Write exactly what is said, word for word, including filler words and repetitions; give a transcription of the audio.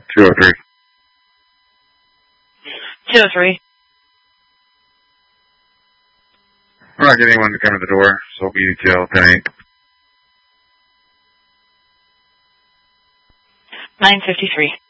two oh three. two oh three. We're not getting anyone to come to the door, so we'll be detail ten eight. nine fifty-three.